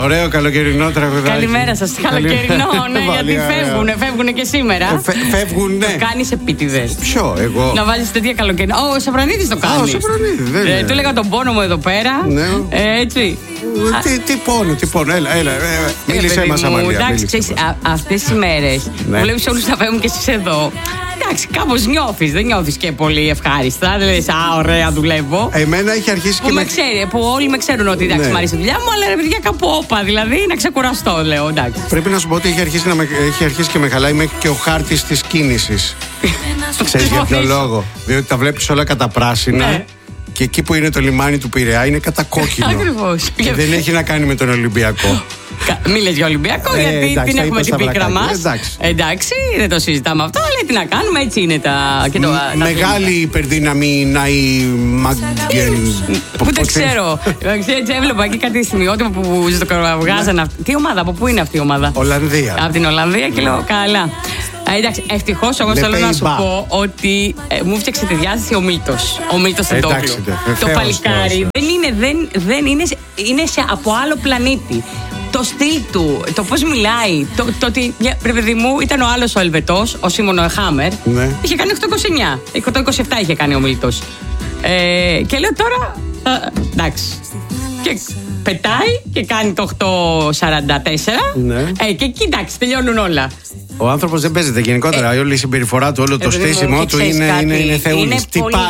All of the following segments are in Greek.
Ωραίο καλοκαιρινό τραγουδάκι. Καλημέρα σας. Καλοκαιρινό, ναι, γιατί φεύγουνε και σήμερα. Φεύγουν, ναι. Το κάνεις επίτηδες. Ποιο, εγώ? Να βάζεις τέτοια καλοκαιρινά. Ο Σαφρανίδης το κάνει. Ο Σαφρανίδης, δεν. Του έλεγα τον πόνο μου εδώ πέρα. Ναι. Έτσι. Τι πόνο, έλα. Μίλησέ μας, Αμαλία. Εντάξει, ξέρεις, αυτές τις μέρες που βλέπεις όλους να φεύγουν και εσείς εδώ. Εντάξει, κάπως νιώθεις, δεν νιώθεις και πολύ ευχάριστα. Δεν λες, ωραία, δουλεύω. Εμένα έχει αρχίσει και με ξέρει, που όλοι με ξέρουν ότι εντάξει, μου αρέσει η δουλειά μου, αλλά ρε παιδιά κάπου όπα, δηλαδή να ξεκουραστώ, λέω, εντάξει. Πρέπει να σου πω ότι έχει αρχίσει και με χαλάει μέχρι και ο χάρτης της κίνησης. Ξέρεις για ποιο λόγο? Διότι τα βλέπεις όλα κατά πράσινα. Ναι. Και εκεί που είναι το λιμάνι του Πειραιά είναι κατά κόκκινο. Ακριβώς. Και δεν έχει να κάνει με τον Ολυμπιακό. Μην λες για Ολυμπιακό, γιατί την έχουμε την πίκρα μας. Εντάξει, δεν το συζητάμε αυτό, αλλά τι να κάνουμε, έτσι είναι τα. Μεγάλη υπερδύναμη Νάι Μαγκεν. Πού δεν ξέρω. Έτσι έβλεπα εκεί κάτι σημειότυπο που βγάζανε. Τι ομάδα, από πού είναι αυτή η ομάδα? Ολλανδία. Από την Ολλανδία και λέω καλά. Εντάξει, ευτυχώς όμως θέλω να σου πω ότι μου φτιάξε τη διάθεση ο Μίλτος. Ο Μίλτος Τεντόπουλου. Το παλικάρι δεν είναι από άλλο πλανήτη. Το στυλ του, το πώς μιλάει, το ότι, ρε παιδί μου, ήταν ο άλλος ο Ελβετός, ο Σίμον Χάμερ, είχε κάνει 829, 827 είχε κάνει ο Μίλτος. Και λέω τώρα, εντάξει, και πετάει και κάνει το 844, και εκεί εντάξει, τελειώνουν όλα. Ο άνθρωπος δεν παίζεται γενικότερα. Όλη η συμπεριφορά του, όλο το στήσιμο του είναι θεούλης.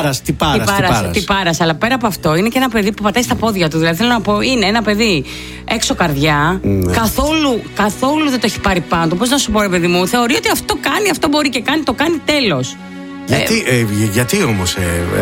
Τι πάρας. Αλλά πέρα από αυτό, είναι και ένα παιδί που πατάει στα πόδια του. Δηλαδή, θέλω να πω, είναι ένα παιδί έξω καρδιά. Καθόλου δεν το έχει πάρει πάνω. Πώς να σου πω, ρε παιδί μου, θεωρεί ότι αυτό κάνει, αυτό μπορεί και κάνει, το κάνει τέλος. Γιατί όμως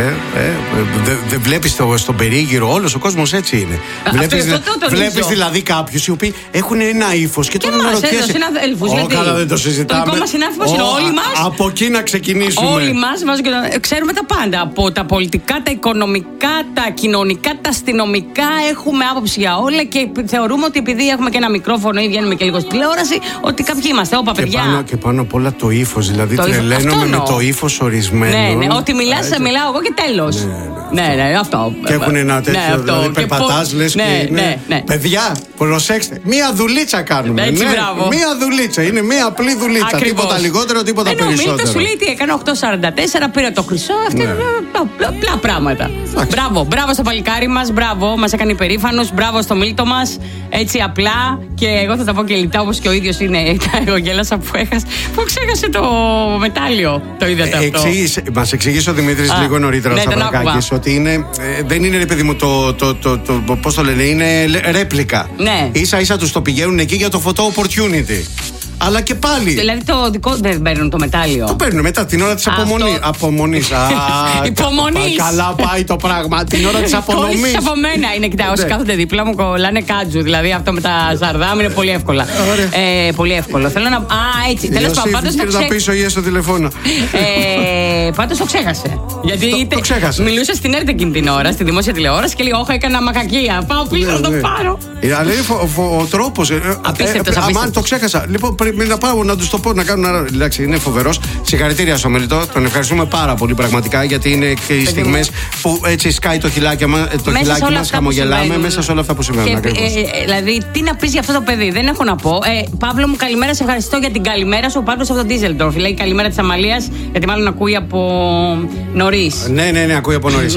δεν βλέπεις στον περίγυρο, όλος ο κόσμος έτσι είναι. Βλέπεις δηλαδή κάποιους οι οποίοι έχουν ένα ύφος και τώρα να ρωτιέσαι. Καλά, δεν το συζητάμε. Το δικό μας συνάδελφος είναι όλοι μας. Από εκεί να ξεκινήσουμε. Όλοι μας ξέρουμε τα πάντα. Από τα πολιτικά, τα οικονομικά, τα κοινωνικά, τα αστυνομικά. Έχουμε άποψη για όλα και θεωρούμε ότι επειδή έχουμε και ένα μικρόφωνο ή βγαίνουμε και λίγο στη τηλεόραση, ότι κάποιοι είμαστε. Όπα, παιδιά. Και πάνω απ' όλα το ύφος. Δηλαδή τρελαίνομαι με το ύφος ορισμένο. Ναι, ότι μιλάω εγώ και τέλος. Ναι, αυτό. Και έχουν ένα τέτοιο, δηλαδή περπατάς, λες και παιδιά, προσέξτε, μία δουλίτσα κάνουμε. Έτσι, μπράβο. Μία δουλίτσα, είναι μία απλή δουλίτσα. Τίποτα λιγότερο, τίποτα περισσότερο. Ενώ ο σου λέει τι έκανε 844, πήρε το χρυσό, αυτά είναι απλά πράγματα. Μπράβο στο παλικάρι μας, μπράβο, μας έκανε υπερήφανος, μπράβο στο Μίλτο μας, έτσι απλά. Και εγώ θα τα πω και λιτά όπως και ο ίδιος είναι. Εγώ γέλασα που ξέχασε το μετάλλιο. Το είδατε αυτό? Μας εξηγήσει ο Δημήτρης λίγο νωρίτερα ο Σταυρακάκης ότι δεν είναι, ρε παιδί μου, πώς το λένε, είναι ρέπλικα. Ναι. Ίσα-ίσα τους το πηγαίνουν εκεί για το photo opportunity. Αλλά και πάλι. Δηλαδή το δικό δεν παίρνουν το μετάλλιο. Το παίρνουν μετά την ώρα της απομονής. Υπομονής. Καλά πάει το πράγμα. Την ώρα της απονομής. Κόλλησες από μένα. Είναι, κοιτά, όσοι κάθονται δίπλα μου κολλάνε κάτζου. Δηλαδή αυτό με τα ζαρδάμ είναι πολύ εύκολα. Πολύ εύκολο. Θέλω να. Έτσι. Τέλος πάντων, πάντως το ξέχασε. Να πίσω ή στο τηλεφώνο. Πάντως το ξέχασε. Γιατί το ξέχασε. Μιλούσε στην ΕΡΤ εκείνη την ώρα, στη δημόσια τηλεόραση και λέει: όχι, έκανα μακακία. Πάω πίσω να το πάρω. Αλλά είναι ο τρόπος. Απίστευτος. Αμάν το ξέχασα. Λοιπόν, να πάω να του το πω να κάνουν ένα. Εντάξει, είναι φοβερός. Συγχαρητήρια στο Μελιτό. Τον ευχαριστούμε πάρα πολύ πραγματικά γιατί είναι και οι στιγμές που έτσι σκάει το χιλάκι μας, χαμογελάμε μέσα σε όλα αυτά που συμβαίνουν. Δηλαδή, τι να πεις για αυτό το παιδί, δεν έχω να πω. Παύλο μου, καλημέρα, σε ευχαριστώ για την καλημέρα σου. Ο Παύλος από τον Ντίζελντορφ. Λέει καλημέρα της Αμαλίας, γιατί μάλλον ακούει από νωρίς. Ναι, ακούει από νωρίς.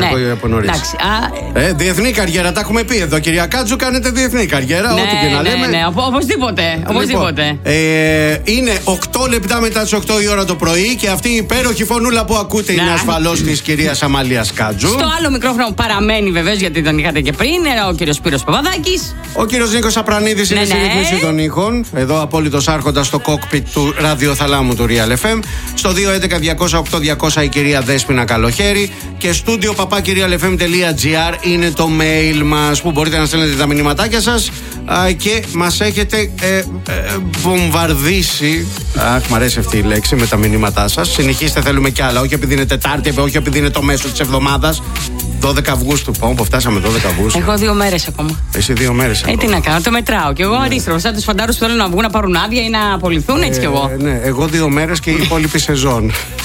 Διεθνή καριέρα, τα έχουμε πει εδώ, κυρία Κάτζου, κάνετε διεθνή καριέρα. Ό,τι και να λέμε. Ναι, οπωσδήποτε. Είναι 8 λεπτά μετά τις 8 η ώρα το πρωί και αυτή η υπέροχη φωνούλα που ακούτε είναι ασφαλώς της κυρίας Αμαλίας Κάτζου. Στο άλλο μικρόφωνο παραμένει βεβαίως, γιατί τον είχατε και πριν, ο κύριος Σπύρος Παπαδάκης. Ο κύριος Νίκος Απρανίδης είναι στη ρύθμιση των ήχων. Εδώ απόλυτος άρχοντας στο κόκπιτ του ραδιοθαλάμου του Real FM. Στο 211-208-200 η κυρία Δέσποινα Καλοχέρη. Και στούντιο papakirialfm.gr είναι το mail μας που μπορείτε να στέλνετε τα μηνυματάκια σας και μας έχετε βομβαρδίσει. Αχ, μ' αρέσει αυτή η λέξη με τα μηνύματά σας. Συνεχίστε, θέλουμε κι άλλα. Όχι επειδή είναι Τετάρτη, όχι επειδή είναι το μέσο της εβδομάδας. 12 Αυγούστου. Που φτάσαμε 12 Αυγούστου. Έχω 2 μέρες ακόμα. Εσύ 2 μέρες ακόμα. Τι να κάνω, το μετράω. Και εγώ αντίστροφα. Σαν τους φαντάρους που θέλουν να βγουν να πάρουν άδεια ή να απολυθούν, έτσι κι εγώ. Ναι, εγώ 2 μέρες και η υπόλοιπη σεζόν.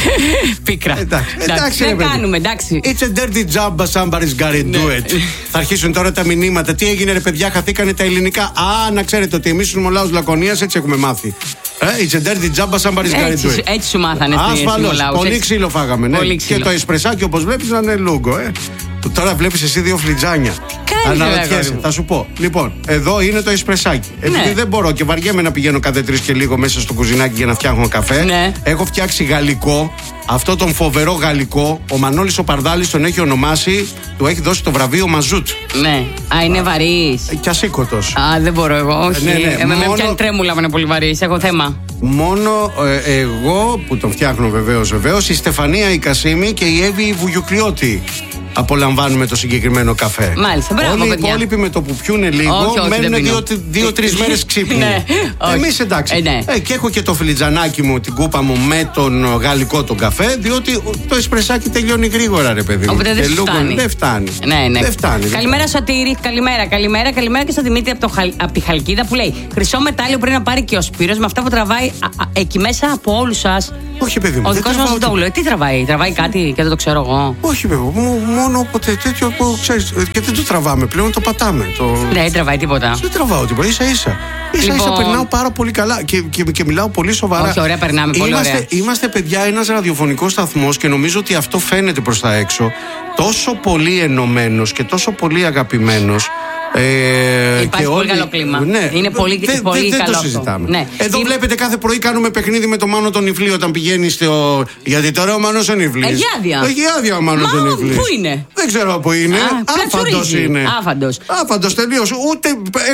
Πίκρα. Εντάξει, δεν κάνουμε, εντάξει. It's a dirty job, but somebody's gotta do it. Θα αρχίσουν τώρα τα μηνύματα. Τι έγινε, ρε παιδιά, χαθήκανε τα ελληνικά. Α, να ξέρετε ότι εμείς στους Μολάους Λακωνίας έτσι έχουμε μάθει. It's a dirty job, but somebody's gotta do it. Έτσι σου μάθανε. Ασφαλώς. Πολύ ξύλο φάγαμε. Ναι. Και το εσπρεσάκι, όπως βλέπεις, να είναι λούγκο. Τώρα βλέπεις εσύ 2 φλιτζάνια. Αναρωτιέσαι, θα σου πω. Λοιπόν, εδώ είναι το εσπρεσάκι. Επειδή δεν μπορώ και βαριέμαι να πηγαίνω κάθε 3 και λίγο μέσα στο κουζινάκι για να φτιάχνω καφέ, έχω φτιάξει γαλλικό. Αυτό τον φοβερό γαλλικό, ο Μανώλης ο Παρδάλης τον έχει ονομάσει, του έχει δώσει το βραβείο Μαζούτ. Ναι. Α, είναι βαρύς. Και ασήκωτος. Α, δεν μπορώ εγώ. Όχι. Με πιάνει τρέμουλα, είναι πολύ βαρύς. Έχω θέμα. Μόνο εγώ που τον φτιάχνω βεβαίως, η Στεφανία η Κασίμη και η Εύη η Βουγιουκλιώτη απολαμβάνουμε το συγκεκριμένο καφέ. Μάλιστα, μπράβο. Όλοι οι υπόλοιποι με το που πιούνε λίγο μένουν 2-3 μέρες ξύπνοι. Εμείς εντάξει. Και έχω και το φλιτζανάκι μου, την κούπα μου με τον γαλλικό τον καφέ, διότι το εσπρεσάκι τελειώνει γρήγορα, ρε παιδί μου. Οπότε δεν φτάνει. Δεν φτάνει. Καλημέρα, Σωτήρη. Καλημέρα και στο Δημήτρη από τη Χαλκίδα που λέει: χρυσό μετάλλιο πρέπει να πάρει και ο Σπύρος με αυτά που τραβάει εκεί μέσα από όλους σας. Όχι, παιδί μου. Ο δικός μας το τι τραβάει κάτι και δεν το ξέρω εγώ. Όχι, παιδί μου. Μόνο όποτε τέτοιο που ξέρεις. Και δεν το τραβάμε πλέον, το πατάμε. Δεν τραβάει τίποτα. Δεν τραβάω τίποτα. Ίσα-ίσα περνάω πάρα πολύ καλά και μιλάω πολύ σοβαρά. Όχι, ωραία, περνάμε πολύ ωραία. Είμαστε, παιδιά, ένας ραδιοφωνικός σταθμός και νομίζω ότι αυτό φαίνεται προς τα έξω. Τόσο πολύ ενωμένος και τόσο πολύ αγαπημένος. Υπάρχει πολύ καλό κλίμα. Ναι, είναι πολύ καλό. Δεν το συζητάμε. Ναι. Εδώ βλέπετε κάθε πρωί κάνουμε παιχνίδι με το Μάνο τον Ιφλή όταν πηγαίνει στο. Γιατί τώρα ο Μάνος ο Ιφλής. Έχει άδεια ο Μάνος ο Ιφλής. Πού είναι? Δεν ξέρω πού είναι. Άφαντος είναι. Άφαντος τελείως. Ούτε.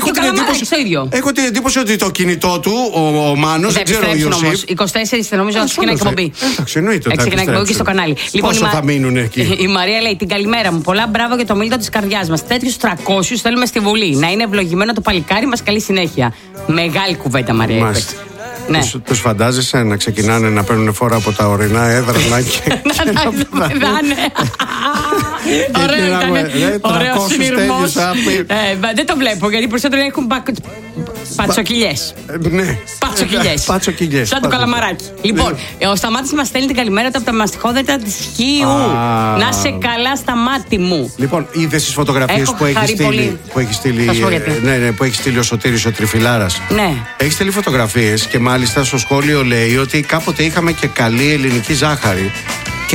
Έχω την εντύπωση ότι το κινητό του ο Μάνος. Δεν ξέρω ο Ιωσήφ. 24 νομίζω ότι ξεκινάει εκπομπή. Ξεκινάει εκπομπή και στο κανάλι. Πόσο θα μείνουν εκεί? Η Μαρία λέει: την καλημέρα μου. Πολλά μπράβο για το μίλητο της καρδιάς μας. Τέτοιους 300 θέλουμε στη Βουλή. Να είναι ευλογημένο το παλικάρι μας, καλή συνέχεια. Μεγάλη κουβέντα, Μαρία. Ναι. Τους φαντάζεσαι να ξεκινάνε να παίρνουν φόρα από τα ορεινά έδρανα και να τα πεδάνε. Ωραίο συνειρμός. Δεν το βλέπω γιατί περισσότερο έχουν πατσοκυλιές. Ναι. Πατσοκυλιές. Σαν το καλαμαράκι. Λοιπόν, ο Σταμάτης μας στέλνει την καλημέρα του από τα μαστιχόδετα της Χίου. Να σε καλά, Σταμάτη μου. Λοιπόν, είδες τις φωτογραφίες που έχει στείλει ο Σωτήρης ο Τριφυλάρας? Ναι. Έχει στείλει φωτογραφίες και μάλιστα στο σχόλιο λέει ότι κάποτε είχαμε και καλή ελληνική ζάχαρη. Και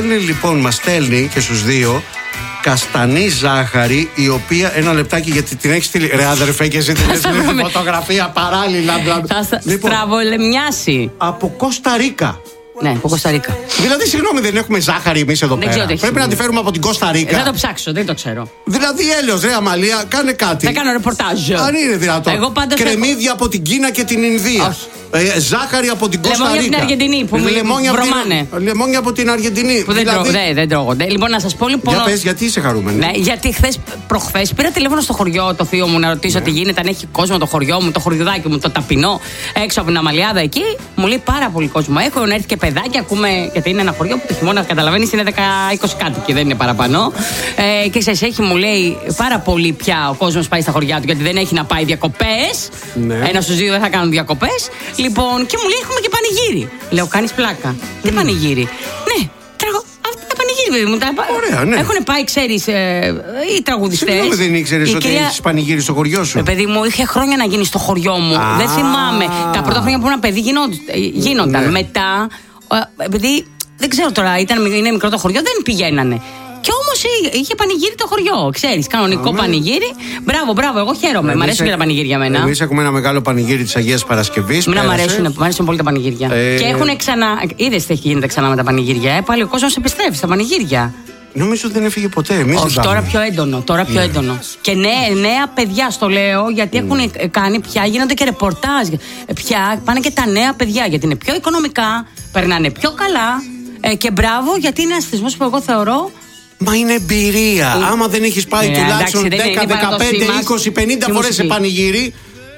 μας στέλνει και στους δύο καστανή ζάχαρη, η οποία. Ένα λεπτάκι, γιατί την έχει στείλει. Ρε αδερφέ, και εσύ την έχει στείλει φωτογραφία παράλληλα. Θα στραβολεμιάσει. Από Κώστα Ρίκα. Ναι, από Κώστα Ρίκα. Δηλαδή, συγγνώμη, δεν έχουμε ζάχαρη εμείς εδώ πέρα? Πρέπει να τη φέρουμε από την Κώστα Ρίκα. Θα το ψάξω, δεν το ξέρω. Δηλαδή, έλεος, ρε Αμαλία, κάνε κάτι. Θα κάνω ρεπορτάζ. Αν είναι δυνατόν. Κρεμμύδια από την Κίνα και την Ινδία. Όχι. Ζάχαρη από την Κώστα Ρίκα. Λεμόνια από την Αργεντινή που βρωμάνε. Λεμόνια από την Αργεντινή. Που δεν τρώγονται. Λοιπόν, να σας πω λοιπόν. Για πες, γιατί είσαι χαρούμενη? Ναι, γιατί προχθές πήρα τηλέφωνο στο χωριό το θείο μου να ρωτήσω τι γίνεται, αν έχει κόσμο το χωριό μου, το χωριουδάκι μου, το ταπεινό, έξω από την Αμαλιάδα εκεί. Μου λέει πάρα πολύ κόσμο. Έχουν έρθει και παιδάκια, ακούμε, γιατί είναι ένα χωριό που το χειμώνα, καταλαβαίνεις, είναι 10-20 κάτοικοι, δεν είναι παραπάνω. Και σας έχει, μου λέει, πάρα πολύ πια ο κόσμος πάει στα χωριά του, γιατί δεν έχει να πάει διακοπές. Ναι. Ένα στους δύο δεν θα κάνουν διακοπές. Λοιπόν, και μου λέει: έχουμε και πανηγύρι. Λέω: κάνεις πλάκα. Τι πανηγύρι? Ναι, αυτά τα πανηγύρι, μου τα. Ωραία, ναι. Έχουν πάει, ξέρεις, οι τραγουδιστές. Συγγνώμη, δεν ήξερες ότι έχεις πανηγύρι στο χωριό σου? Παιδί μου, είχε χρόνια να γίνει στο χωριό μου. Δεν θυμάμαι. Τα πρώτα χρόνια που ήμουν παιδί γίνονταν. Ναι. Μετά, επειδή δεν ξέρω τώρα, είναι μικρό το χωριό, δεν πηγαίνανε. Και όμως είχε πανηγύρι το χωριό, ξέρεις, κανονικό πανηγύρι. Μπράβο, εγώ χαίρομαι. Μ' αρέσουν και τα πανηγύρια εμένα. Εμείς έχουμε ένα μεγάλο πανηγύρι της Αγίας Παρασκευής. Μ' αρέσουν πολύ τα πανηγύρια. Και έχουν ξανά. Είδες τι έχει γίνεται ξανά με τα πανηγύρια? Πάλι ο κόσμος επιστρέφει στα πανηγύρια. Νομίζω ότι δεν έφυγε ποτέ. Όχι, τώρα πιο έντονο. Και νέα παιδιά, στο λέω, γιατί έχουν κάνει πια, γίνονται και ρεπορτάζ. Πια πάνε και τα νέα παιδιά, γιατί είναι πιο οικονομικά, περνάνε πιο καλά. Και μπράβο, γιατί είναι ένας θεσμός που εγώ θεωρώ. Μα είναι εμπειρία. Άμα δεν έχεις πάει τουλάχιστον 10, 15, 20, 50 φορές σε πανηγύρι,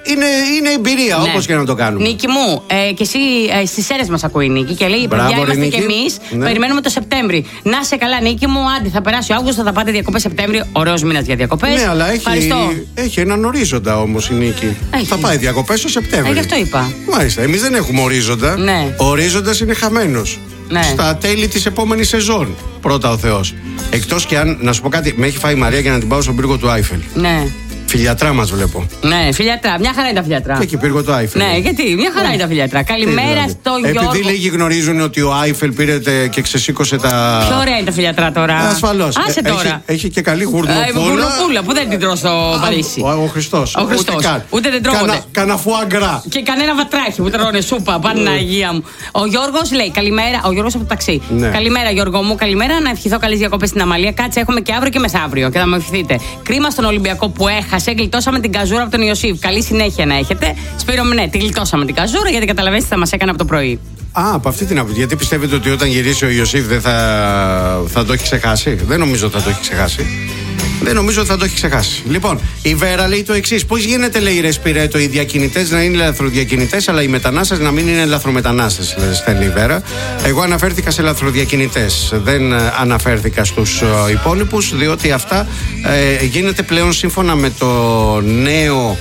είναι εμπειρία, όπως και να το κάνουμε. Νίκη μου, και εσύ στις Σέρρες μας ακούει η Νίκη και λέει: παιδιά, είμαστε κι εμείς. Περιμένουμε το Σεπτέμβρη. Να σε καλά, Νίκη μου, άντε, θα περάσει ο Αύγουστο, θα πάτε διακοπές Σεπτέμβριο. Ωραίος μήνας για διακοπές. Ναι, αλλά έχει έναν ορίζοντα όμως η Νίκη. Θα πάει διακοπές το Σεπτέμβριο. Γι' αυτό είπα. Μάλιστα, εμείς δεν έχουμε ορίζοντα. Ναι. Ο ορίζοντας είναι χαμένος. στα τέλη της επόμενης σεζόν. Πρώτα ο Θεός. Εκτός και αν, να σου πω κάτι, με έχει φάει η Μαρία για να την πάω στον πύργο του Άιφελ. Ναι. Φιλιατρά μας βλέπω. Ναι, φιλιατρά. Μια χαρά είναι τα φιλιατρά. Και εκεί πύργο του Άιφελ. Ναι, γιατί μια χαρά είναι τα φιλιατρά. Καλημέρα στο Γιώργο. Επειδή λίγοι γνωρίζουν ότι ο Άιφελ πήρε και ξεσήκωσε τα. Πιο ωραία είναι τα φιλιατρά τώρα. Ασφαλώς. Άσε τώρα. Έχει και καλή γουρνοπούλα. Γουρνοπούλα που δεν την τρώω στο Παρίσι. Ο Χριστός. Ούτε δεν τρώγονται. Κανα φουάγκρα. Και κανένα βατράχι που τρώνε σούπα. Παναγία μου. Ο Γιώργος λέει καλημέρα. Ο Γιώργος από το ταξί. Καλημέρα Γιώργο μου, καλημέρα. Να ευχηθώ καλές διακοπές στην Αμαλία. Κάτσε, έχουμε και αύριο και μεθαύριο και θα μου ευχηθείτε. Κρίμα στον Ολυμπιακό που έχασε. Γλιτώσαμε την καζούρα από τον Ιωσήφ. Καλή συνέχεια να έχετε. Σπύρο, ναι, τη γλιτώσαμε την καζούρα γιατί καταλαβαίνετε θα μας έκανε από το πρωί. Από αυτή την άποψη. Γιατί πιστεύετε ότι όταν γυρίσει ο Ιωσήφ δεν θα το έχει ξεχάσει? Δεν νομίζω ότι θα το έχει ξεχάσει. Δεν νομίζω ότι θα το έχει ξεχάσει. Λοιπόν, η Βέρα λέει το εξής. Πώς γίνεται, λέει, ρε Σπυρέτο, οι διακινητές να είναι λαθροδιακινητές, αλλά οι μετανάστες να μην είναι λαθρομετανάστες, στέλνει η Βέρα. Εγώ αναφέρθηκα σε λαθροδιακινητές. Δεν αναφέρθηκα στους υπόλοιπους, διότι αυτά γίνεται πλέον σύμφωνα με το νέο.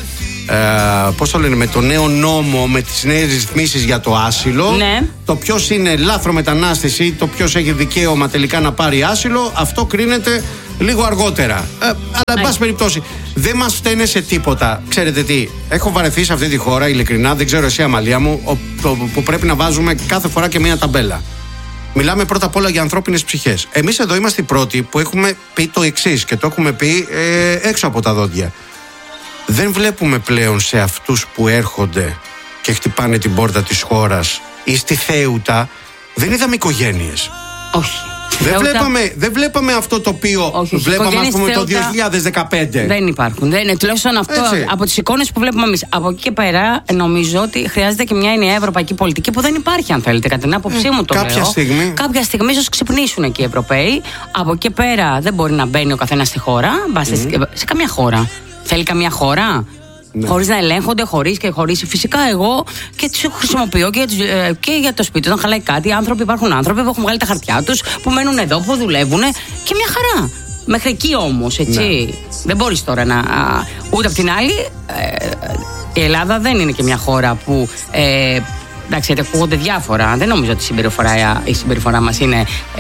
Πώς το λένε, με το νέο νόμο, με τις νέες ρυθμίσεις για το άσυλο. Ναι. Το ποιος είναι λάθρομετανάστης ή το ποιος έχει δικαίωμα τελικά να πάρει άσυλο, αυτό κρίνεται λίγο αργότερα. Αλλά εν πάση περιπτώσει δεν μας φταίνε σε τίποτα. Ξέρετε τι, έχω βαρεθεί σε αυτή τη χώρα, ειλικρινά, δεν ξέρω εσύ Αμαλία μου, που πρέπει να βάζουμε κάθε φορά και μία ταμπέλα. Μιλάμε πρώτα απ' όλα για ανθρώπινες ψυχές. Εμείς εδώ είμαστε οι πρώτοι που έχουμε πει το εξής και το έχουμε πει έξω από τα δόντια. Δεν βλέπουμε πλέον σε αυτούς που έρχονται και χτυπάνε την πόρτα της χώρας ή στη Θέουτα, δεν είδαμε οικογένειες. Όχι. Δεν βλέπαμε αυτό το οποίο βλέπαμε, ας πούμε, το 2015. Δεν υπάρχουν. Τουλάχιστον αυτό από τις εικόνες που βλέπουμε εμείς. Από εκεί και πέρα, νομίζω ότι χρειάζεται και μια ενιαία ευρωπαϊκή πολιτική που δεν υπάρχει, αν θέλετε, κατά την άποψή μου το κάποια λέω. Κάποια στιγμή ίσως ξυπνήσουν εκεί οι Ευρωπαίοι. Από εκεί και πέρα δεν μπορεί να μπαίνει ο καθένας στη χώρα. Σε καμιά χώρα. Θέλει καμιά χώρα. Ναι. Χωρίς να ελέγχονται, χωρίς. Φυσικά εγώ και τους χρησιμοποιώ και για το σπίτι. Όταν χαλάει κάτι, υπάρχουν άνθρωποι που έχουν βγάλει τα χαρτιά τους, που μένουν εδώ, που δουλεύουν και μια χαρά. Μέχρι εκεί όμως, έτσι. Ναι. Δεν μπορείς τώρα να. Ούτε απ' την άλλη, η Ελλάδα δεν είναι και μια χώρα που. Εντάξει, ακούγονται διάφορα. Δεν νομίζω ότι η συμπεριφορά μας είναι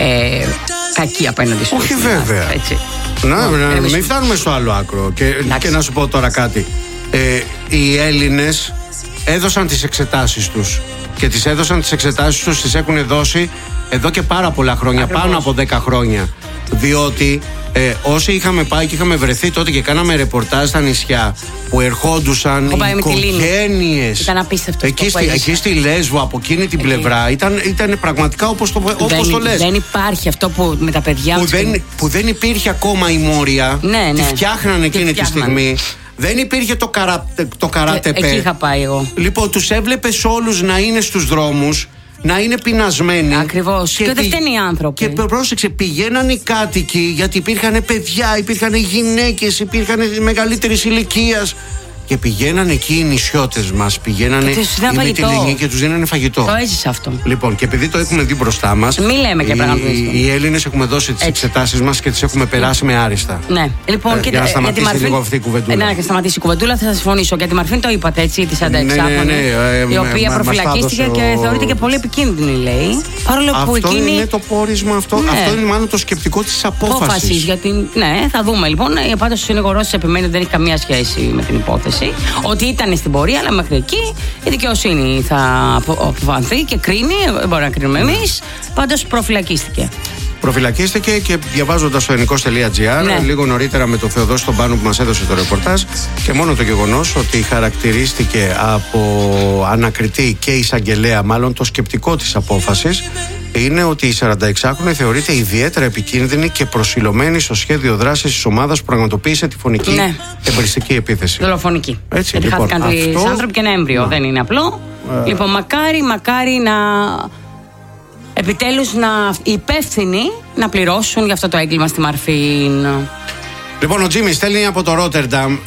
κακή απέναντι στους. Όχι, βέβαια. Έτσι. Μην φτάνουμε στο άλλο άκρο. Και να σου πω τώρα κάτι. Οι Έλληνες έδωσαν τις εξετάσεις τους. Και τις έδωσαν τις εξετάσεις τους, τις έχουν δώσει εδώ και πάρα πολλά χρόνια. Ακριβώς. Πάνω από 10 χρόνια. Διότι όσοι είχαμε πάει και είχαμε βρεθεί τότε και κάναμε ρεπορτάζ στα νησιά που ερχόντουσαν οικογένειες. Ήταν απίστευτο. Εκεί στη Λέσβο, από εκείνη την πλευρά, ήταν πραγματικά όπως το λες. Δεν υπάρχει αυτό που με τα παιδιά που δεν υπήρχε ακόμα η Μόρια. Ναι. Τη φτιάχνανε εκείνη τη στιγμή. Δεν υπήρχε το καράτεπε. Εκεί είχα πάει εγώ. Λοιπόν, τους έβλεπες όλους να είναι στους δρόμους, να είναι πεινασμένοι. Ακριβώς. Και δεν φταίνουν οι άνθρωποι. Και πρόσεξε, πηγαίναν οι κάτοικοι, γιατί υπήρχαν παιδιά, υπήρχαν γυναίκες, υπήρχαν μεγαλύτερης ηλικίας. Και πηγαίνανε εκεί οι νησιώτες μας, πηγαίνανε οι Μυτιληνοί και τους δίνανε φαγητό. Το έζησα αυτό. Λοιπόν, και επειδή το έχουμε δει μπροστά μας, μη λέμε και οι Έλληνες έχουμε δώσει τις εξετάσεις μας και τις έχουμε περάσει με άριστα. Ναι, λοιπόν, για να σταματήσει λίγο αυτή η κουβεντούλα. Ναι, να σταματήσει η κουβεντούλα, θα συμφωνήσω. Για τη Μαρφίν το είπατε, έτσι, τη 46χρονη, η οποία προφυλακίστηκε και θεωρείται και πολύ επικίνδυνη, λέει. Παρόλο που αυτό είναι το πόρισμα αυτό. Ναι. Αυτό είναι μάλλον το σκεπτικό της απόφασης. Ναι, θα δούμε λοιπόν. Πάντως ο συνηγορός επιμένει ότι δεν έχει καμία σχέση με την υπόθεση. Ότι ήταν στην πορεία, αλλά μέχρι εκεί η δικαιοσύνη θα αποφανθεί και κρίνει. Δεν μπορούμε να κρίνουμε εμείς. Πάντως προφυλακίστηκε και διαβάζοντας το ενικός.gr λίγο νωρίτερα με τον Θεοδόση τον Πάνο που μας έδωσε το ρεπορτάζ, και μόνο το γεγονός ότι χαρακτηρίστηκε από ανακριτή και εισαγγελέα, μάλλον το σκεπτικό της απόφασης είναι ότι η 46χρονη θεωρείται ιδιαίτερα επικίνδυνη και προσιλωμένη στο σχέδιο δράσης της ομάδας που πραγματοποίησε τη φωνική εμπριστική επίθεση. Δολοφονική. Έτσι, γιατί χάθηκαν τρεις άνθρωποι και ένα έμβριο. Δεν είναι απλό. Λοιπόν, μακάρι να. Επιτέλους οι υπεύθυνοι να πληρώσουν για αυτό το έγκλημα στη Μαρφίν. Λοιπόν, ο Τζίμι στέλνει από το Ρότερνταμ.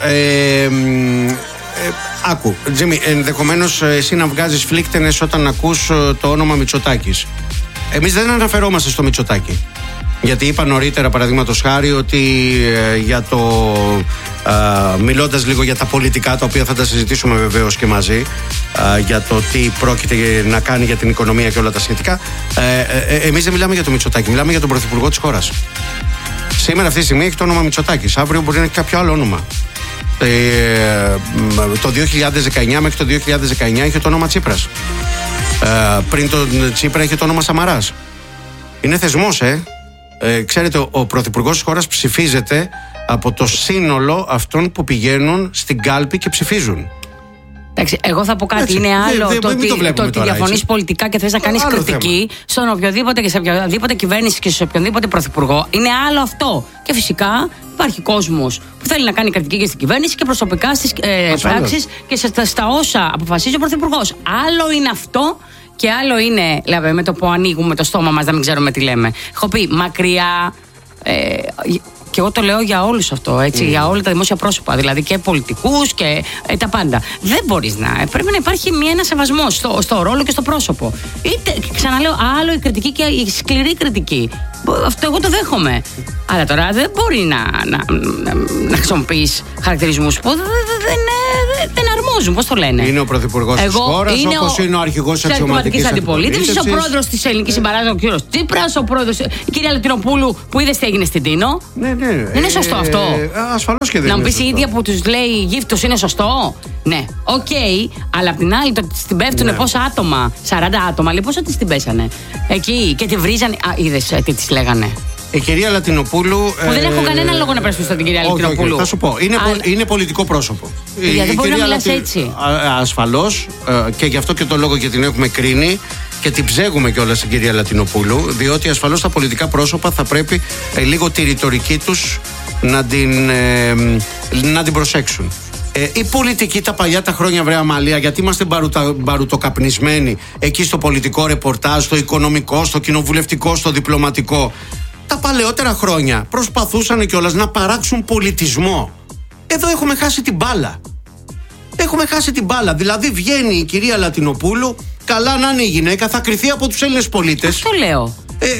Άκου, Τζίμι, ενδεχομένως εσύ να βγάζεις φλίκτενες όταν ακούς το όνομα Μητσοτάκης. Εμείς δεν αναφερόμαστε στο Μητσοτάκη. Γιατί είπα νωρίτερα, παραδείγματος χάρη, ότι για το. Μιλώντας λίγο για τα πολιτικά, τα οποία θα τα συζητήσουμε βεβαίως και μαζί, για το τι πρόκειται να κάνει για την οικονομία και όλα τα σχετικά. Εμείς δεν μιλάμε για το Μητσοτάκη, μιλάμε για τον πρωθυπουργό της χώρας. Σήμερα αυτή τη στιγμή έχει το όνομα Μητσοτάκης, αύριο μπορεί να έχει κάποιο άλλο όνομα. Το 2019 μέχρι το 2019 είχε το όνομα Τσίπρας. Πριν τον Τσίπρα είχε το όνομα Σαμαράς. Είναι θεσμός, ξέρετε, ο πρωθυπουργός της χώρας ψηφίζεται από το σύνολο αυτών που πηγαίνουν στην κάλπη και ψηφίζουν. Εντάξει, εγώ θα πω κάτι. Έτσι, είναι άλλο το ότι διαφωνείς πολιτικά και θες να κάνεις κριτική θέμα στον οποιοδήποτε και σε οποιαδήποτε κυβέρνηση και σε οποιοδήποτε πρωθυπουργό. Είναι άλλο αυτό. Και φυσικά υπάρχει κόσμος που θέλει να κάνει κριτική και στην κυβέρνηση και προσωπικά στις πράξεις και στα όσα αποφασίζει ο πρωθυπουργός. Άλλο είναι αυτό. Και άλλο είναι, δηλαδή, με το που ανοίγουμε το στόμα μας να μην ξέρουμε τι λέμε. Έχω πει μακριά. Και εγώ το λέω για όλους αυτό, έτσι, για όλα τα δημόσια πρόσωπα, δηλαδή και πολιτικούς και τα πάντα. Δεν μπορείς να. Πρέπει να υπάρχει ένα σεβασμός στο ρόλο και στο πρόσωπο. Είτε, ξαναλέω, άλλο η κριτική και η σκληρή κριτική. Αυτό εγώ το δέχομαι. Αλλά τώρα δεν μπορεί να χρησιμοποιείς χαρακτηρισμούς που δεν αρμόζουν. Πώς το λένε. Είναι ο πρωθυπουργός της χώρας, όπως είναι ο αρχηγός της αξιωματικής αντιπολίτευσης, ο πρόεδρος της ελληνικής συμπαράστασης, ο κύριος Τσίπρας, ο πρόεδρος, η κυρία Λατινοπούλου, που είδες τι έγινε στην Τίνο. Ναι. Δεν είναι σωστό αυτό. Ασφαλώς και δεν είναι. Να μου πεις σωστό. Η ίδια που τους λέει γύφτος είναι σωστό. Ναι, οκ, αλλά απ' την άλλη την πέφτουνε πόσα άτομα, 40 άτομα, λοιπόν, πόσο την πέσανε. Εκεί και τη βρίζανε. Είδες τι της λέγανε. Η κυρία Λατινοπούλου. Που δεν έχω κανένα λόγο να πρεσβευτώ την κυρία Λατινοπούλου. Θα σου πω. Είναι πολιτικό πρόσωπο. Δεν μπορεί να μιλάς έτσι. Ασφαλώς, και γι' αυτό και το λόγο και την έχουμε κρίνει και την ψέγουμε κιόλας την κυρία Λατινοπούλου, διότι ασφαλώς τα πολιτικά πρόσωπα θα πρέπει λίγο τη ρητορική τους να την προσέξουν. Η πολιτική τα παλιά τα χρόνια, βρέα Μαλία, γιατί είμαστε μπαρουτοκαπνισμένοι εκεί στο πολιτικό ρεπορτάζ, στο οικονομικό, στο κοινοβουλευτικό, στο διπλωματικό. Τα παλαιότερα χρόνια προσπαθούσαν κιόλας να παράξουν πολιτισμό. Εδώ έχουμε χάσει την μπάλα. Δηλαδή βγαίνει η κυρία Λατινοπούλου, καλά να είναι η γυναίκα, θα κριθεί από τους Έλληνες πολίτες. Αυτό λέω.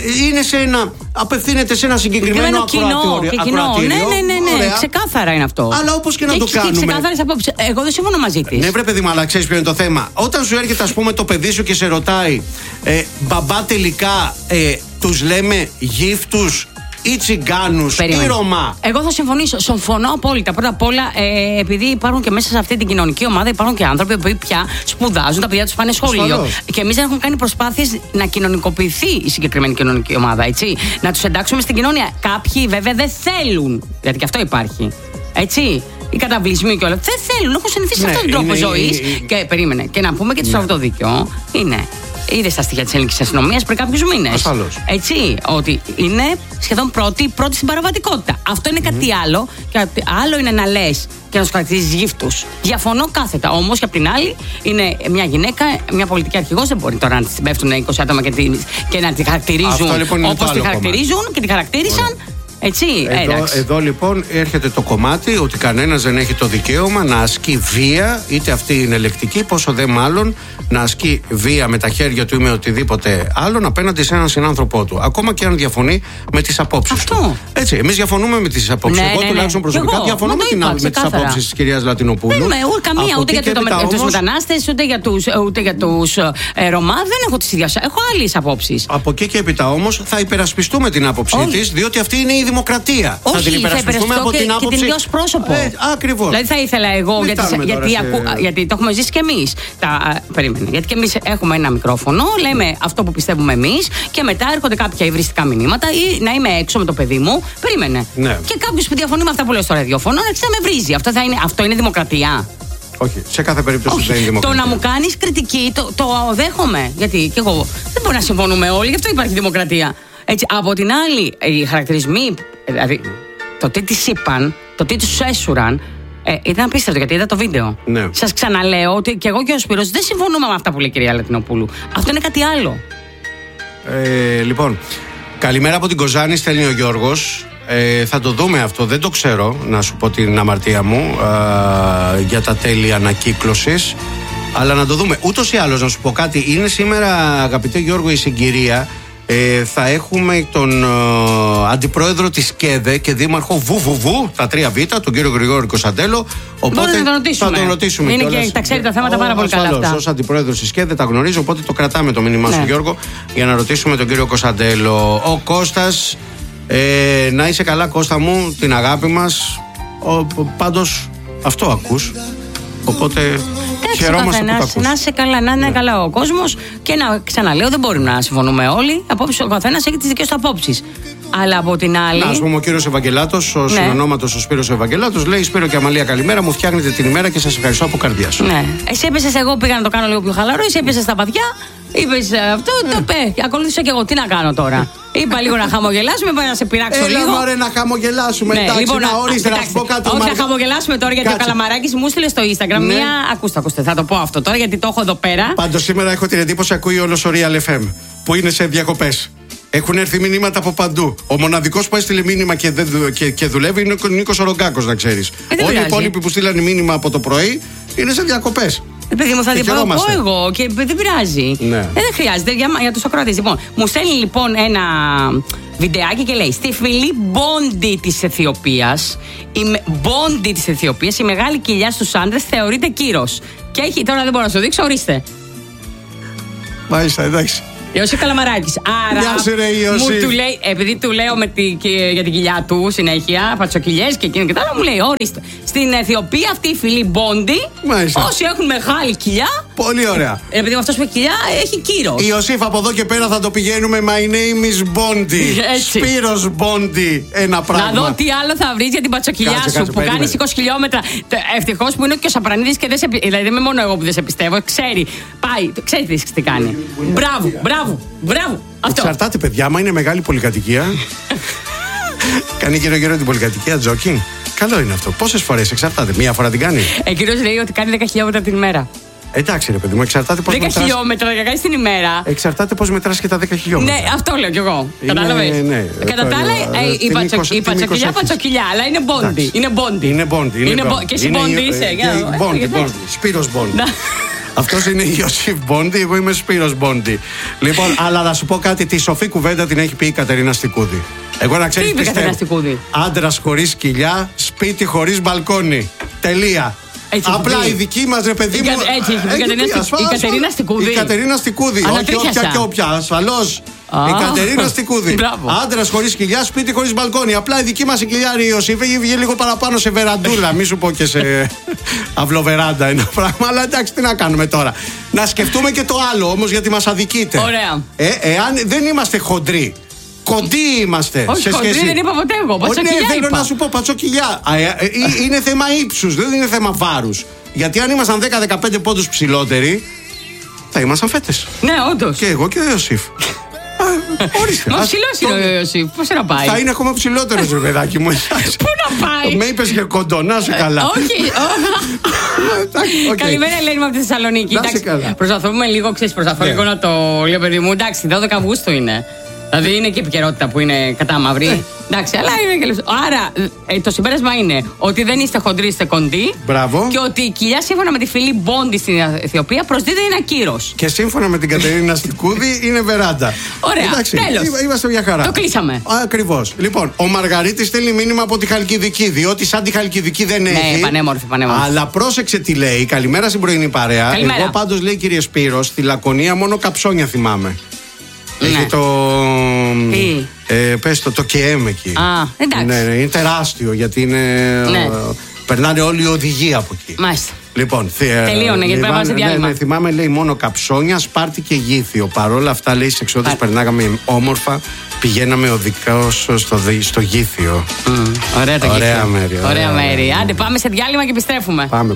Απευθύνεται σε ένα συγκεκριμένο ακροατήριο. Ναι. Ξεκάθαρα είναι αυτό. Αλλά όπως και να το κάνουμε. Ξεκάθαρες απόψεις. Εγώ δεν συμφωνώ μαζί της. Ναι, βρε παιδί μου, αλλά ξέρεις ποιο είναι το θέμα. Όταν σου έρχεται, ας πούμε, το παιδί σου και σε ρωτάει, μπαμπά, τελικά τους λέμε γύφτους ή τσιγκάνους ή Ρωμά. Εγώ θα συμφωνήσω. Συμφωνώ απόλυτα. Πρώτα απ' όλα, επειδή υπάρχουν και μέσα σε αυτή την κοινωνική ομάδα, υπάρχουν και άνθρωποι που πια σπουδάζουν, τα παιδιά τους πάνε σχολείο. Ασφαλώς. Και εμείς δεν έχουμε κάνει προσπάθειες να κοινωνικοποιηθεί η συγκεκριμένη κοινωνική ομάδα, έτσι. Να τους εντάξουμε στην κοινωνία. Κάποιοι βέβαια δεν θέλουν. Γιατί και αυτό υπάρχει. Έτσι. Οι καταβλισμοί και όλα. Δεν θέλουν. Έχουν συνηθίσει σε αυτόν τον τρόπο ζωής. Και περίμενε. Και να πούμε και το στρατοδίκαιο είναι. Είδε στα στοιχεία της ελληνικής αστυνομίας πριν κάποιους μήνες. Ασφαλώς. Έτσι, ότι είναι σχεδόν πρώτη στην παραβατικότητα. Αυτό είναι κάτι άλλο. Και άλλο είναι να λες και να τους χαρακτηρίζεις γύφτους. Διαφωνώ κάθετα. Όμως και απ' την άλλη είναι μια γυναίκα, μια πολιτική αρχηγός. Δεν μπορεί τώρα να της πέφτουν 20 άτομα και να τη χαρακτηρίζουν λοιπόν όπως τη χαρακτηρίζουν και τη χαρακτήρισαν. Έτσι, εδώ λοιπόν έρχεται το κομμάτι ότι κανένας δεν έχει το δικαίωμα να ασκεί βία, είτε αυτή είναι λεκτική, πόσο δε μάλλον να ασκεί βία με τα χέρια του ή με οτιδήποτε άλλον απέναντι σε έναν συνάνθρωπό του. Ακόμα και αν διαφωνεί με τις απόψεις του. Έτσι, εμείς διαφωνούμε με τις απόψεις. Εγώ τουλάχιστον προσωπικά διαφωνώ με τις απόψεις της κυρίας Λατινοπούλου. Καμία, ούτε για τους μετανάστες, ούτε για τους Ρωμά. Δεν έχω τις ίδιες. Έχω άλλες απόψεις. Από εκεί και έπειτα όμως θα υπερασπιστούμε την άποψή της, διότι αυτή είναι η δημοκρατία. Όχι, θα την υπερασπιστούμε από την άποψη. Και την ίδια ως πρόσωπο. Ακριβώς. Δηλαδή θα ήθελα εγώ, γιατί το έχουμε ζήσει κι εμείς. Περίμενε. Γιατί και εμείς έχουμε ένα μικρόφωνο, λέμε αυτό που πιστεύουμε εμείς και μετά έρχονται κάποια υβριστικά μηνύματα ή να είμαι έξω με το παιδί μου. Περίμενε. Ναι. Και κάποιος που διαφωνεί με αυτά που λέω στο ραδιόφωνο, αρχίζει να με βρίζει. Αυτό είναι δημοκρατία. Όχι, σε κάθε περίπτωση δεν είναι δημοκρατία. Το να μου κάνεις κριτική το δέχομαι. Γιατί και εγώ δεν μπορεί να συμφωνούμε όλοι, γι' αυτό υπάρχει δημοκρατία. Έτσι, από την άλλη, οι χαρακτηρισμοί, δηλαδή το τι της είπαν, το τι τους έσουραν, ήταν απίστευτο γιατί είδα το βίντεο. Ναι. Σας ξαναλέω ότι και εγώ και ο Σπύρος δεν συμφωνούμε με αυτά που λέει η κυρία Λατινοπούλου. Αυτό είναι κάτι άλλο. Λοιπόν, καλημέρα από την Κοζάνη, στέλνει ο Γιώργος. Θα το δούμε αυτό, δεν το ξέρω, να σου πω την αμαρτία μου για τα τέλη ανακύκλωσης. Αλλά να το δούμε. Ούτως ή άλλως, να σου πω κάτι, είναι σήμερα, αγαπητέ Γιώργο, η συγκυρία Θα έχουμε τον αντιπρόεδρο της ΚΕΔΕ και δήμαρχο Βουβουβού, τα 3Β, τον κύριο Γρηγόρη Κωνσταντέλο. Οπότε θα τον ρωτήσουμε. Είναι και τα ξέρει τα θέματα πάρα πολύ καλά αυτά. Ως αντιπρόεδρος της ΚΕΔΕ τα γνωρίζω, οπότε το κρατάμε το μήνυμά σου, Γιώργο, για να ρωτήσουμε τον κύριο Κωνσταντέλο. Ο Κώστας, να είσαι καλά, Κώστα μου, την αγάπη μας. Πάντως αυτό ακούς. Οπότε χαιρόμαστε που το ακούς. Να είσαι καλά, να είναι καλά ο κόσμος. Και να ξαναλέω, δεν μπορούμε να συμφωνούμε όλοι. Απόψε ο καθένας έχει τις δικές του απόψεις. Αλλά από την άλλη. Να, ας πούμε, ο κύριος Ευαγγελάτος, ο συνονόματος ο Σπύρος Ευαγγελάτος, λέει: Σπύρο και Αμαλία, καλημέρα, μου φτιάχνετε την ημέρα και σας ευχαριστώ από καρδιά σου. Ναι. Εσύ έπεσες, εγώ πήγα να το κάνω λίγο πιο χαλαρό, εσύ έπεσες στα παδιά, είπες αυτό, το πέ. Ακολούθησα και εγώ. Τι να κάνω τώρα. Είπα λίγο να χαμογελάσουμε, είπα να σε πειράξω λίγο. Έλα, μωρέ, να χαμογελάσουμε. Ναι, εντάξει, λοιπόν, να ορίστε, να σου πω κάτι. Όχι, να χαμογελάσουμε τώρα, γιατί ο Καλαμαράκης μου στείλε στο Instagram μία. Ακούστε, θα το πω αυτό τώρα, γιατί το έχω εδώ πέρα. Πάντως σήμερα έχω την εντύπωση ακούει όλο ο Real FM που είναι σε διακοπές. Έχουν έρθει μηνύματα από παντού. Ο μοναδικός που έστειλε μήνυμα και δουλεύει είναι ο Νίκος Ορογκάκος, να ξέρεις. Όλοι οι υπόλοιποι που στείλανε μήνυμα από το πρωί είναι σε διακοπές. Παιδί μου, θα την πω εγώ και δεν πειράζει. Ναι. Δεν χρειάζεται για τους ακροατές. Λοιπόν, μου στέλνει λοιπόν ένα βιντεάκι και λέει: στη φυλή Μπόντι της Αιθιοπίας, η μεγάλη κοιλιά στους άντρες θεωρείται κύρος. Και έχει, τώρα δεν μπορώ να σου δείξω, ορίστε. Μάλιστα, εντάξει. Ιωσήφ Καλαμαράκης. Άρα, του λέει, επειδή του λέω για την κοιλιά του συνέχεια, πατσοκυλιές και εκείνο και τα άλλα, μου λέει: ορίστε. Στην Αιθιοπία αυτή η φυλή Μπόντι, όσοι έχουν μεγάλη κοιλιά. Πολύ ωραία. Επειδή αυτός που έχει κοιλιά έχει κύρος. Ιωσήφ, από εδώ και πέρα θα το πηγαίνουμε. My name is Bondi. Σπύρος Bondi. Ένα πράγμα. Να δω τι άλλο θα βρεις για την πατσοκυλιά σου που κάνεις 20 χιλιόμετρα. Ευτυχώς που είναι και ο Σαπρανίδης και δηλαδή δεν είμαι μόνο εγώ που δεν σε πιστεύω. Ξέρει τι κάνει. Μπράβο. Εξαρτάται, παιδιά, άμα είναι μεγάλη πολυκατοικία. Κάνει γύρω-γύρω την πολυκατοικία τζόκινγκ. Καλό είναι αυτό. Πόσες φορές εξαρτάται, μία φορά την κάνει. Κύριος λέει ότι κάνει 10 χιλιόμετρα την ημέρα. Εντάξει, ρε παιδί μου, εξαρτάται πώς 10 μετράς. χιλιόμετρα για κάνει την ημέρα. Εξαρτάται πώς μετράς και τα 10 χιλιόμετρα. Ναι, αυτό λέω κι εγώ. Κατάλαβες. Ναι. Κατά τα άλλα, η πατσοκυλιά, αλλά είναι Μπόντι. Είναι Μπόντι. Και εσύ Μπόντι είσαι. Μπόντι. Σπύρος Μπόντι. Αυτός είναι η Ιωσήφ Μπόντι, εγώ είμαι Σπύρος Μπόντι. Λοιπόν, αλλά να σου πω κάτι, τη σοφή κουβέντα την έχει πει η Κατερίνα Στικούδη. Εγώ να ξέρεις, πιστεύω. Άντρας χωρίς κοιλιά, σπίτι χωρίς μπαλκόνι. Τελεία. Έτσι, απλά η δική μας, ρε παιδί μου. Έτσι, η Κατερίνα Στικούδη. Η Κατερίνα Στικούδη. Όχι όποια και όποια. Ασφαλώς. Η Κατερίνα Στικούδη. Άντρας χωρίς κοιλιά, σπίτι χωρίς μπαλκόνι. Απλά η δική μας η κοιλιά Ιωσήφ έχει βγει λίγο παραπάνω σε βεραντούλα. Μη σου πω και σε αυλοβεράντα ένα πράγμα. Αλλά εντάξει, τι να κάνουμε τώρα. Να σκεφτούμε και το άλλο όμως, γιατί μας αδικείτε. Ωραία. Εάν δεν είμαστε χοντροί. Κοντοί είμαστε. Όχι, χοντροί δεν είπα ποτέ εγώ. Πατσοκυλιά. Ναι, θέλω να σου πω πατσοκυλιά. Είναι θέμα ύψους, δεν είναι θέμα βάρους. Γιατί αν ήμασταν 10-15 πόντους ψηλότεροι, θα ήμασταν φέτες. Ναι, όντως. Και εγώ και ο Ιωσήφ. Ορίστε. Μα ψηλός είναι ο Ιωσήφ. Πώς να πάει. Θα είναι ακόμα ψηλότερος, ρε παιδάκι μου. Πού να πάει. Με είπες και κοντό, να είσαι καλά. Όχι. Καλημέρα, Ελένη μου από τη Θεσσαλονίκη. Προσπαθούμε λίγο, προσπαθώ λίγο να το λέω, παιδί μου. Εντάξει, 12 Αυγούστου είναι. Δηλαδή είναι και η επικαιρότητα που είναι κατά μαύρη. Εντάξει, αλλά είναι και λες. Άρα το συμπέρασμα είναι ότι δεν είστε χοντροί, είστε κοντοί. Μπράβο. Και ότι η κοιλιά σύμφωνα με τη φυλή Μπόντι στην Αιθιοπία προσδίδεται ένα κύρος. Και σύμφωνα με την Κατερίνα Στικούδη είναι βεράντα. Ωραία. Τέλος. Είμαστε μια χαρά. Το κλείσαμε. Ακριβώς. Λοιπόν, ο Μαργαρίτης στέλνει μήνυμα από τη Χαλκιδική, διότι σαν τη Χαλκιδική δεν έχει. Ναι, πανέμορφη. Αλλά πρόσεξε τι λέει. Καλημέρα στην πρωινή παρέα. Καλημέρα. Εγώ πάντως, λέει, κύριε Σπύρο, στη Λακωνία μόνο καψόνια θυμάμαι. Έχει πες το ΚΕΜ εκεί. Εντάξει. Ναι, είναι τεράστιο, γιατί είναι. Περνάνε όλοι οι οδηγοί από εκεί. Μάλιστα. Λοιπόν, τελείωνε, γιατί πρέπει να σε διάλειμμα. Ναι, θυμάμαι, λέει, μόνο Καψόνια, Σπάρτη και Γήθιο. Παρόλα αυτά, λέει, στις εξόδες περνάγαμε όμορφα. Πηγαίναμε οδικώς στο Γήθιο. Ωραία μέρη. Άντε, πάμε σε διάλειμμα και επιστρέφουμε. Πάμε.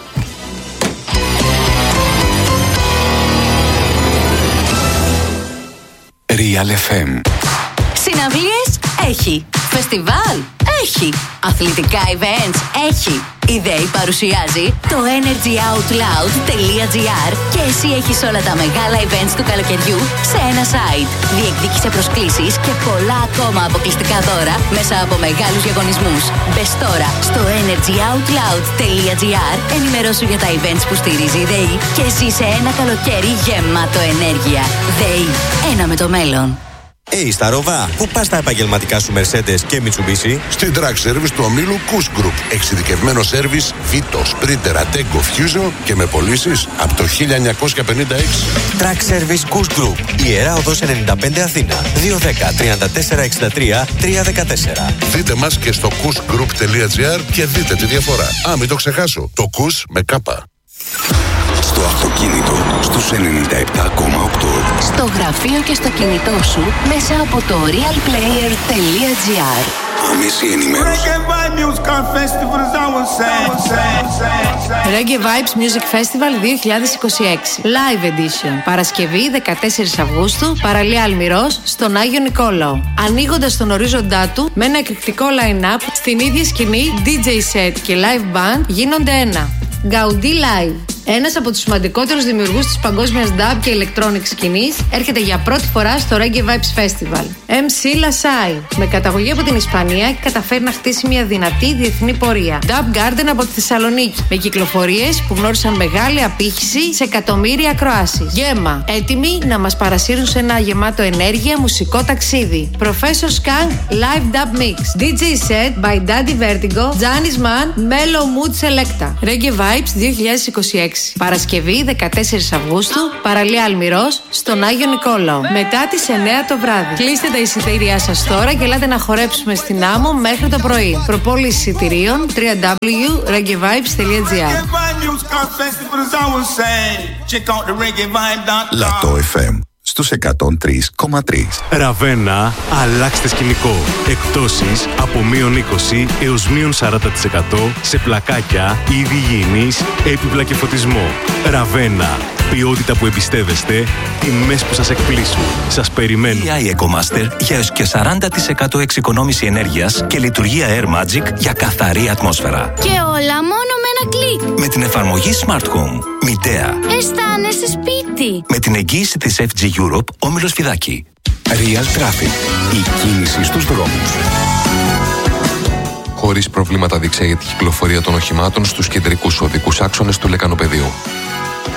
Real FM. Συναυλίες έχει. Φεστιβάλ έχει. Αθλητικά events έχει. Η ΔΕΗ παρουσιάζει το energyoutloud.gr και εσύ έχεις όλα τα μεγάλα events του καλοκαιριού σε ένα site. Διεκδίκησε προσκλήσεις και πολλά ακόμα αποκλειστικά δώρα μέσα από μεγάλους διαγωνισμούς. Μπες τώρα στο energyoutloud.gr, ενημερώσου για τα events που στηρίζει η ΔΕΗ και ζήσε ένα καλοκαίρι γεμάτο ενέργεια. ΔΕΗ, ένα με το μέλλον. Στα Ροβά, πού πας τα επαγγελματικά σου Mercedes και Mitsubishi? Στην Track Service του ομίλου Kuss Group. Εξειδικευμένο σέρβις Vito, Sprinter, Ateco, Fusion και με πωλήσεις από το 1956. Track Service Kuss Group. Ιερά Οδός 95 Αθήνα. 210-34-63-314. Δείτε μας και στο kussgroup.gr και δείτε τη διαφορά. Μην το ξεχάσω. Το Kuss με κάπα. Στο αυτοκίνητο στους 97,8. Στο γραφείο και στο κινητό σου μέσα από το realplayer.gr. Άμεση ενημέρωση. Reggae Vibes Music Festival 2026 Live Edition. Παρασκευή 14 Αυγούστου, παραλία Αλμυρός, στον Άγιο Νικόλαο. Ανοίγοντας τον ορίζοντά του με ένα εκρηκτικό line-up, στην ίδια σκηνή DJ set και live band γίνονται ένα. Gaudi Live. Ένας από τους σημαντικότερους δημιουργούς της παγκόσμιας dub και electronic σκηνής έρχεται για πρώτη φορά στο Reggae Vibes Festival. MC Lasai. Με καταγωγή από την Ισπανία καταφέρει να χτίσει μια δυνατή διεθνή πορεία. Dub Garden από τη Θεσσαλονίκη. Με κυκλοφορίες που γνώρισαν μεγάλη απήχηση σε εκατομμύρια ακροάσεις. Γέμα. Έτοιμοι να μας παρασύρουν σε ένα γεμάτο ενέργεια μουσικό ταξίδι. Professor Skunk Live Dub Mix. DJ set by Daddy Vertigo, Janis Man, Mellow Mood Selecta. Reggae Vibes 2026. Παρασκευή 14 Αυγούστου, παραλία Αλμυρός, στον Άγιο Νικόλαο. Μετά τις 9 το βράδυ. Κλείστε τα εισιτήριά σας τώρα και ελάτε να χορέψουμε στην Άμμο μέχρι το πρωί. Προπόληση εισιτηρίων www.reggaevibes.gr. Λατό FM στους 103,3. Ραβένα, αλλάξτε σκηνικό. Εκπτώσεις από -20 έως -40% σε πλακάκια, είδη υγιεινής, έπιπλα και φωτισμό. Ραβένα, ποιότητα που εμπιστεύεστε, τιμές που σας εκπλήσουν. Σας περιμένουν. AI EcoMaster για έως και 40% εξοικονόμηση ενέργειας και λειτουργία Air Magic για καθαρή ατμόσφαιρα. Και όλα μόνο με ένα κλικ. Με την εφαρμογή Smart Home. Μητέα. Αισθάνεσαι σπίτι. Με την εγγύηση της FG Europe, Όμιλος Φιδάκη. Real Traffic. Η κίνηση στους δρόμους. Χωρίς προβλήματα διεξάγεται η κυκλοφορία των οχημάτων στους κεντρικούς οδικούς άξονες του Λεκανοπεδίου.